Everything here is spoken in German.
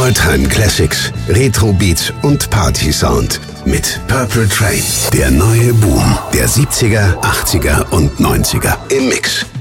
Alltime Classics, Retro Beats und Party Sound mit Purple Train. Der neue Boom der 70er, 80er und 90er im Mix.